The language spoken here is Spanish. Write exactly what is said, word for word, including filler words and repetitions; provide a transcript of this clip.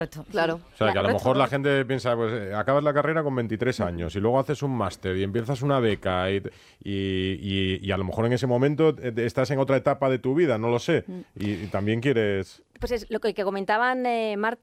Claro. O sea, que a lo mejor la gente piensa, pues eh, acabas la carrera con veintitrés años y luego haces un máster y empiezas una beca y, y, y, y a lo mejor en ese momento eh, estás en otra etapa de tu vida, no lo sé, y, y también quieres... Pues es lo que, que comentaban eh, Marta